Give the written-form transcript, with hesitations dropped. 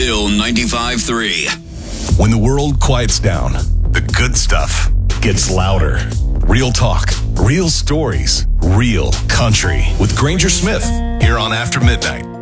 Bill 95.3. When the world quiets down, the good stuff gets louder. Real talk, real stories, real country with Granger Smith here on After Midnight.